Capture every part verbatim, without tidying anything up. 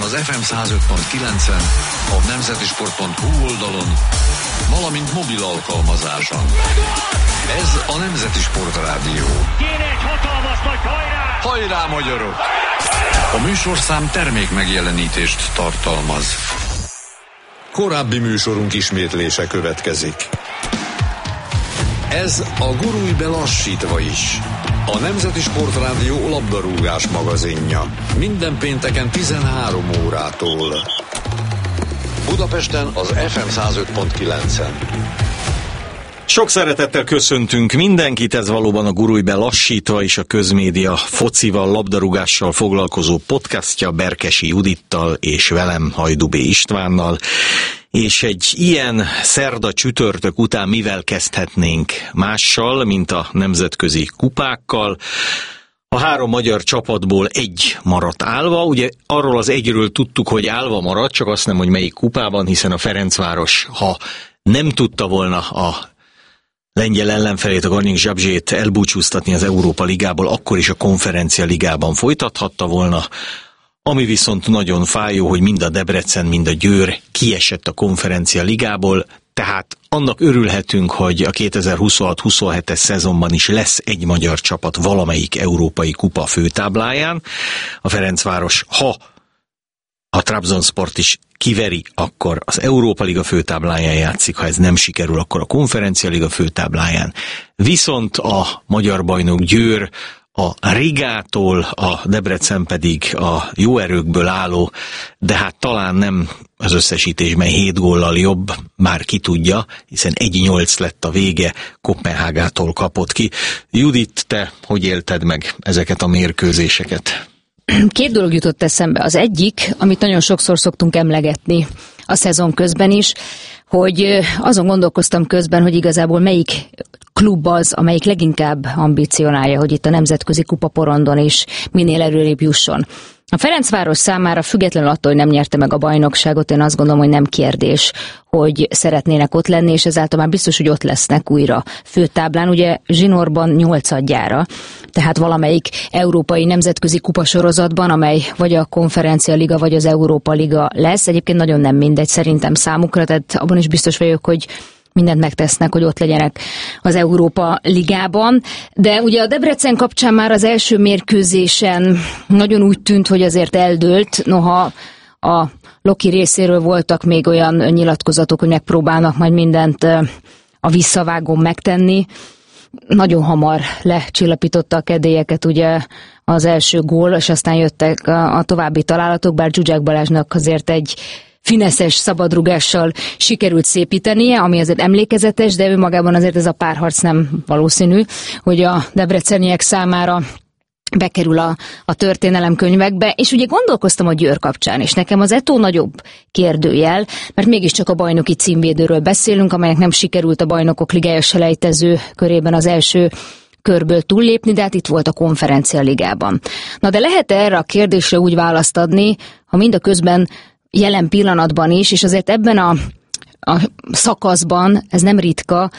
az ef em száz öt pont kilencen, a nemzetisport pont hu oldalon, valamint mobil alkalmazáson. Ez a Nemzeti Sport Rádió. Kéne egy hatalmas nagy hajrá! Hajrá, magyarok! A műsorszám termék megjelenítést tartalmaz. Korábbi műsorunk ismétlése következik. Ez a Gurulj be lassítva is. A Nemzeti Sport Rádió labdarúgás magazinja. Minden pénteken tizenhárom órától. Budapesten az ef em száz öt pont kilencen. Sok szeretettel köszöntünk mindenkit, ez valóban a Gurulj be lassítva is a közmédia focival, labdarúgással foglalkozó podcastja Berkesi Judittal és velem, Hajdú B. Istvánnal. És egy ilyen szerda csütörtök után mivel kezdhetnénk mással, mint a nemzetközi kupákkal. A három magyar csapatból egy maradt állva, ugye arról az egyről tudtuk, hogy állva maradt, csak azt nem, hogy melyik kupában, hiszen a Ferencváros, ha nem tudta volna a lengyel ellenfelét, a Garnik Zabrze elbúcsúztatni az Európa Ligából, akkor is a Konferencia Ligában folytathatta volna. Ami viszont nagyon fájó, hogy mind a Debrecen, mind a Győr kiesett a Konferencia Ligából, tehát annak örülhetünk, hogy a kétezer-huszonhat huszonhetes szezonban is lesz egy magyar csapat valamelyik európai kupa főtábláján. A Ferencváros, ha a Trabzonsport is kiveri, akkor az Európa Liga főtábláján játszik, ha ez nem sikerül, akkor a Konferencia Liga főtábláján. Viszont a magyar bajnok Győr a Rigától, a Debrecen pedig a jó erőkből álló, de hát talán nem az összesítésben hét góllal jobb, már ki tudja, hiszen egy nyolc lett a vége, Koppenhágától kapott ki. Judit, te hogy élted meg ezeket a mérkőzéseket? Két dolog jutott eszembe. Az egyik, amit nagyon sokszor szoktunk emlegetni a szezon közben is, hogy azon gondolkoztam közben, hogy igazából melyik klub az, amelyik leginkább ambicionálja, hogy itt a nemzetközi kupaporondon is minél előrébb jusson. A Ferencváros számára függetlenül attól, hogy nem nyerte meg a bajnokságot, én azt gondolom, hogy nem kérdés, hogy szeretnének ott lenni, és ezáltal már biztos, hogy ott lesznek újra főtáblán, ugye zsinórban nyolcadjára, tehát valamelyik európai nemzetközi kupasorozatban, amely vagy a Konferencia Liga, vagy az Európa Liga lesz. Egyébként nagyon nem mindegy szerintem számukra, tehát abban is biztos vagyok, hogy mindent megtesznek, hogy ott legyenek az Európa Ligában. De ugye a Debrecen kapcsán már az első mérkőzésen nagyon úgy tűnt, hogy azért eldőlt, noha a Loki részéről voltak még olyan nyilatkozatok, hogy megpróbálnak majd mindent a visszavágón megtenni. Nagyon hamar lecsillapította a kedélyeket ugye az első gól, és aztán jöttek a, a további találatok, bár Zsuzsák Balázsnak azért egy fineszes szabadrugással sikerült szépítenie, ami azért emlékezetes, de ő magában azért ez a párharc nem valószínű, hogy a debreceniek számára bekerül a, a történelemkönyvekbe, és ugye gondolkoztam a Győr kapcsán, és nekem az Eto'o nagyobb kérdőjel, mert mégiscsak a bajnoki címvédőről beszélünk, amelynek nem sikerült a bajnokok ligája selejtező körében az első körből túllépni, de hát itt volt a Konferencia Ligában. Na de lehet erre a kérdésre úgy választ adni, ha mindaközben jelen pillanatban is, és azért ebben a, a szakaszban ez nem ritka,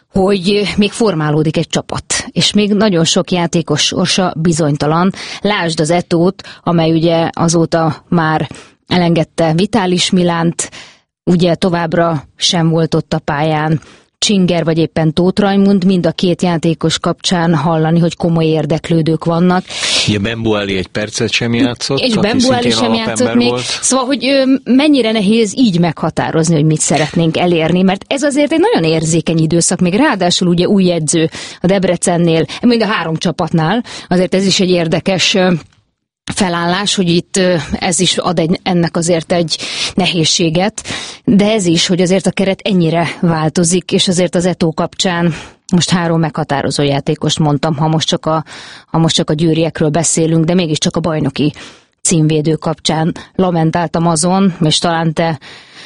hogy még formálódik egy csapat, és még nagyon sok játékos sorsa bizonytalan. Lásd az Eto'ót, amely ugye azóta már elengedte Vitális Milánt, ugye továbbra sem volt ott a pályán Csinger vagy éppen Tóth Rajmund, mind a két játékos kapcsán hallani, hogy komoly érdeklődők vannak. Ja, Bembueli egy percet sem játszott, és Bembueli sem játszott még. Volt. Szóval, hogy ö, mennyire nehéz így meghatározni, hogy mit szeretnénk elérni, mert ez azért egy nagyon érzékeny időszak, még ráadásul ugye új edző a Debrecennél, mind a három csapatnál, azért ez is egy érdekes ö, felállás, hogy itt ez is ad egy, ennek azért egy nehézséget, de ez is, hogy azért a keret ennyire változik, és azért az Eto'o kapcsán most három meghatározó játékost mondtam, ha most csak a, ha most csak a győriekről beszélünk, de mégiscsak a bajnoki címvédő kapcsán lamentáltam azon, és talán te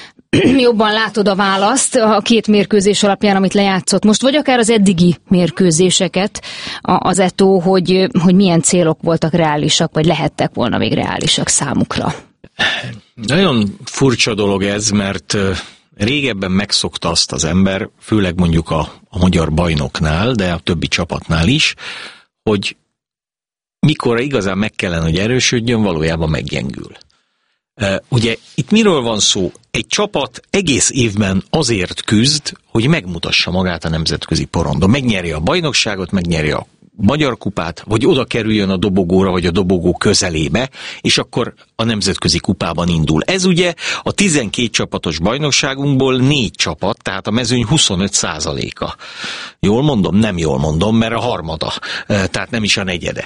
jobban látod a választ a két mérkőzés alapján, amit lejátszott most, vagy akár az eddigi mérkőzéseket az Eto'o, hogy, hogy milyen célok voltak reálisak, vagy lehettek volna még reálisak számukra. Nagyon furcsa dolog ez, mert régebben megszokta azt az ember, főleg mondjuk a, a magyar bajnoknál, de a többi csapatnál is, hogy mikor igazán meg kellene, hogy erősödjön, valójában meggyengül. Ugye itt miről van szó? Egy csapat egész évben azért küzd, hogy megmutassa magát a nemzetközi porondon. Megnyeri a bajnokságot, megnyeri a magyar kupát, vagy oda kerüljön a dobogóra, vagy a dobogó közelébe, és akkor a nemzetközi kupában indul. Ez ugye a tizenkét csapatos bajnokságunkból négy csapat, tehát a mezőny huszonöt százaléka. Jól mondom? Nem jól mondom, mert a harmada, tehát nem is a negyede.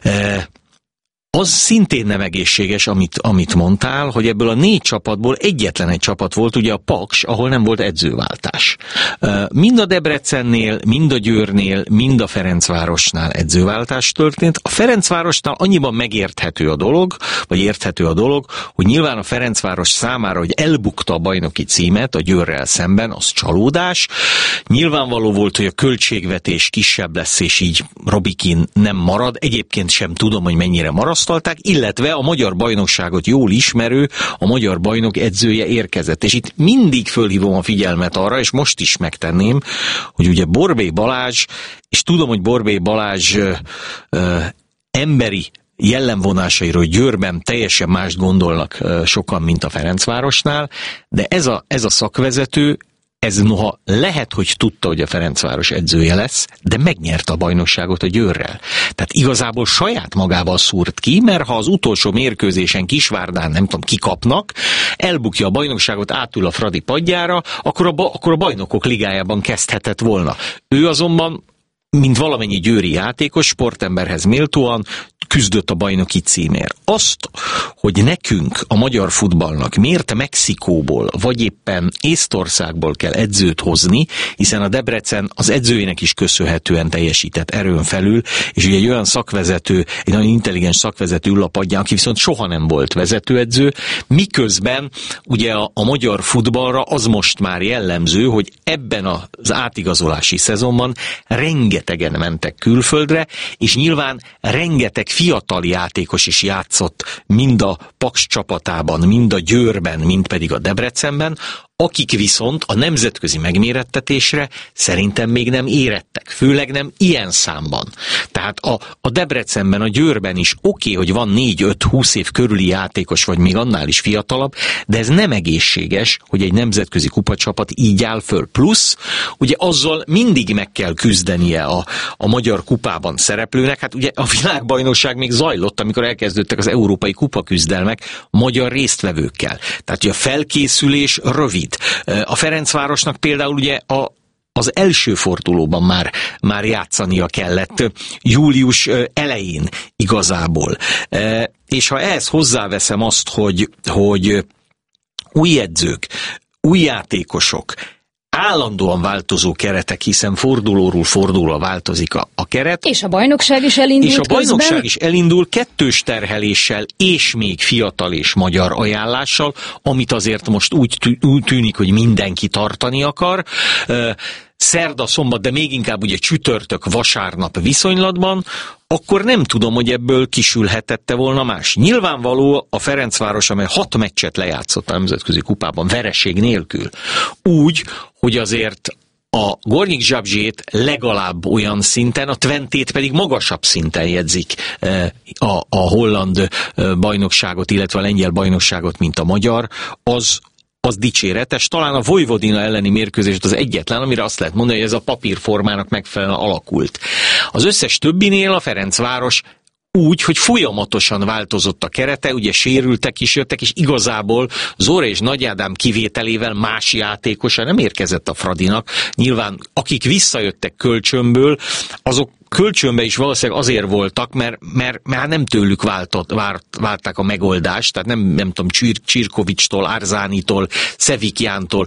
Az szintén nem egészséges, amit, amit mondtál, hogy ebből a négy csapatból egyetlen egy csapat volt, ugye a Paks, ahol nem volt edzőváltás. Mind a Debrecennél, mind a Győrnél, mind a Ferencvárosnál edzőváltás történt. A Ferencvárosnál annyiban megérthető a dolog, vagy érthető a dolog, hogy nyilván a Ferencváros számára, hogy elbukta a bajnoki címet a Győrrel szemben, az csalódás. Nyilvánvaló volt, hogy a költségvetés kisebb lesz, és így Robikin nem marad. Egyébként sem tudom, hogy mennyire marad, illetve a magyar bajnokságot jól ismerő, a magyar bajnok edzője érkezett. És itt mindig fölhívom a figyelmet arra, és most is megtenném, hogy ugye Borbély Balázs, és tudom, hogy Borbély Balázs ö, ö, emberi jellemvonásairól Győrben teljesen mást gondolnak ö, sokan, mint a Ferencvárosnál, de ez a, ez a szakvezető, ez noha lehet, hogy tudta, hogy a Ferencváros edzője lesz, de megnyerte a bajnokságot a Győrrel. Tehát igazából saját magával szúrt ki, mert ha az utolsó mérkőzésen Kisvárdán, nem tudom, kikapnak, elbukja a bajnokságot, átül a Fradi padjára, akkor a, akkor a bajnokok ligájában kezdhetett volna. Ő azonban, mint valamennyi győri játékos, sportemberhez méltóan küzdött a bajnoki címért. Azt, hogy nekünk, a magyar futballnak miért Mexikóból, vagy éppen Észtországból kell edzőt hozni, hiszen a Debrecen az edzőjének is köszönhetően teljesített erőn felül, és ugye egy olyan szakvezető, egy nagyon intelligens szakvezető ül a padján, aki viszont soha nem volt vezetőedző, miközben ugye a, a magyar futballra az most már jellemző, hogy ebben az átigazolási szezonban rengetegen mentek külföldre, és nyilván rengeteg fiatal játékos is játszott mind a Paks csapatában, mind a Győrben, mind pedig a Debrecenben, akik viszont a nemzetközi megmérettetésre szerintem még nem érettek, főleg nem ilyen számban. Tehát a, a Debrecenben, a Győrben is oké, okay, hogy van négy-öt-húsz év körüli játékos, vagy még annál is fiatalabb, de ez nem egészséges, hogy egy nemzetközi kupacsapat így áll föl. Plusz, ugye azzal mindig meg kell küzdenie a, a magyar kupában szereplőnek, hát ugye a világbajnokság még zajlott, amikor elkezdődtek az európai kupaküzdelmek magyar résztvevőkkel. Tehát ugye a felkészülés rövid. A Ferencvárosnak például ugye a, az első fordulóban már, már játszania kellett július elején igazából. És ha ehhez hozzáveszem azt, hogy, hogy új edzők, új játékosok, állandóan változó keretek, hiszen fordulóról fordulóra változik a, a keret. És a bajnokság is elindult. És a bajnokság közben is elindul kettős terheléssel, és még fiatal és magyar ajánlással, amit azért most úgy, tű, úgy tűnik, hogy mindenki tartani akar. Szerda, szombat, de még inkább ugye csütörtök, vasárnap viszonylatban, akkor nem tudom, hogy ebből kisülhetette volna más. Nyilvánvaló a Ferencváros, amely hat meccset lejátszott a nemzetközi kupában vereség nélkül. Úgy, hogy azért a Gornyik Zsabzsét legalább olyan szinten, a Twentét pedig magasabb szinten jegyzik a, a holland bajnokságot, illetve a lengyel bajnokságot, mint a magyar, az az dicséretes. Talán a Vojvodina elleni mérkőzés az egyetlen, amire azt lehet mondani, hogy ez a papírformának megfelelően alakult. Az összes többinél a Ferencváros úgy, hogy folyamatosan változott a kerete, ugye sérültek is jöttek, és igazából Zóra és Nagy Ádám kivételével más játékosa nem érkezett a Fradinak. Nyilván akik visszajöttek kölcsönből, azok kölcsönbe is valószínűleg azért voltak, mert, mert, mert nem tőlük váltott, várt, várták a megoldást, tehát nem, nem tudom, Csir, Csirkovicstól, Árzánitól, Szevikjántól,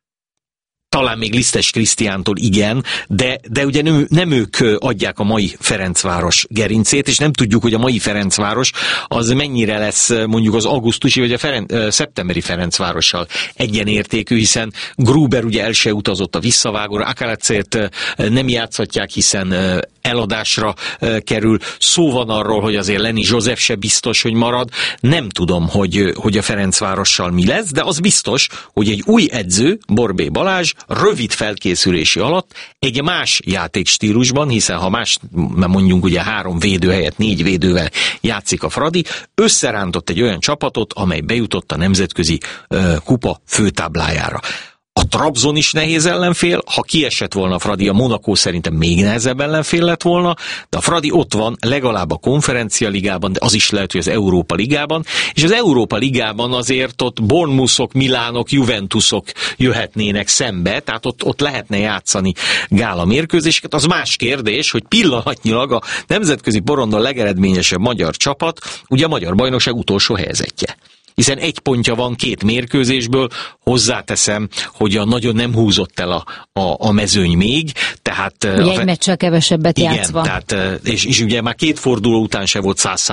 talán még Lisztes Krisztiántól igen, de, de ugye nem, nem ők adják a mai Ferencváros gerincét, és nem tudjuk, hogy a mai Ferencváros az mennyire lesz mondjuk az augusztusi vagy a Feren, szeptemberi Ferencvárossal egyenértékű, hiszen Gruber ugye el se utazott a visszavágóra, Akalecét nem játszhatják, hiszen eladásra kerül. Szó van arról, hogy azért Lenny József se biztos, hogy marad. Nem tudom, hogy, hogy a Ferencvárossal mi lesz, de az biztos, hogy egy új edző, Borbély Balázs, rövid felkészülési alatt egy más játékstílusban, hiszen ha más, mondjuk ugye három védő helyett négy védővel játszik a Fradi, összerántott egy olyan csapatot, amely bejutott a nemzetközi uh, kupa főtáblájára. A Trabzon is nehéz ellenfél, ha kiesett volna a Fradi, a Monaco szerintem még nehezebb ellenfél lett volna, de a Fradi ott van legalább a Konferencia Ligában, de az is lehet, hogy az Európa Ligában, és az Európa Ligában azért ott Bournemouthok, Milánok, Juventusok jöhetnének szembe, tehát ott, ott lehetne játszani gála mérkőzéseket. Az más kérdés, hogy pillanatnyilag a nemzetközi porondon legeredményesebb magyar csapat, ugye a magyar bajnokság utolsó helyezettje. Hiszen egy pontja van két mérkőzésből, hozzáteszem, hogy a nagyon nem húzott el a, a, a mezőny még, tehát... Ugye egy meccsel kevesebbet igen, játszva. Tehát, és, és ugye már két forduló után se volt száz